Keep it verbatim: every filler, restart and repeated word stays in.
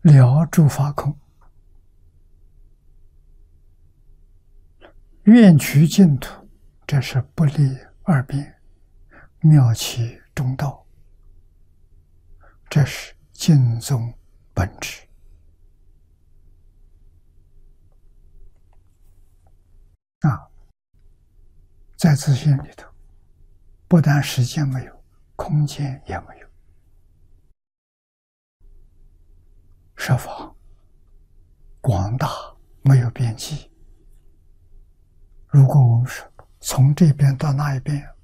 了诸法空，愿取净土，这是不离二边，妙其中道，这是净宗本质。啊，在自性里头，不但时间没有，空间也没有，设法广大，没有边际。如果我们说从这边到那一边